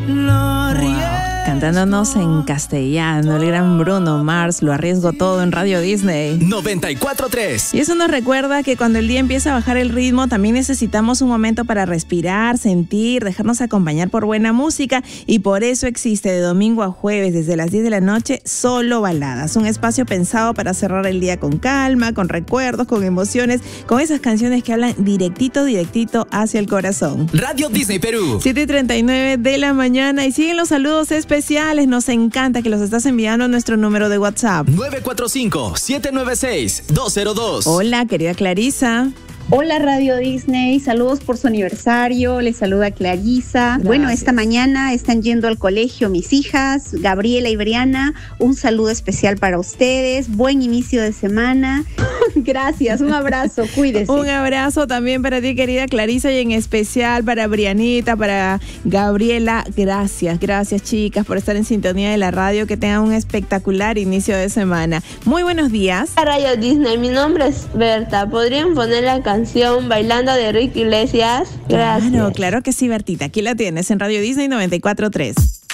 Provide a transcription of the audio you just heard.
Cantándonos en castellano, el gran Bruno Mars, Lo arriesgo todo en Radio Disney 94.3. Y eso nos recuerda que cuando el día empieza a bajar el ritmo, también necesitamos un momento para respirar, sentir, dejarnos acompañar por buena música, y por eso existe de domingo a jueves desde las 10 de la noche Solo Baladas, un espacio pensado para cerrar el día con calma, con recuerdos, con emociones, con esas canciones que hablan directito hacia el corazón. Radio Disney Perú. 7:39 de la mañana y siguen los saludos especiales. Nos encanta que los estás enviando a nuestro número de WhatsApp 945-796-202. Hola, querida Clarisa. Hola Radio Disney, saludos por su aniversario, les saluda Clarisa. Gracias. Bueno, esta mañana están yendo al colegio mis hijas, Gabriela y Briana, un saludo especial para ustedes, buen inicio de semana. Gracias, un abrazo, cuídese. Un abrazo también para ti, querida Clarisa, y en especial para Brianita, para Gabriela. Gracias chicas por estar en sintonía de la radio, que tengan un espectacular inicio de semana. Muy buenos días. Radio Disney, mi nombre es Berta, ¿podrían poner la canción Bailando de Enrique Iglesias? Gracias. Claro que sí, Bertita, aquí la tienes en Radio Disney 94.3.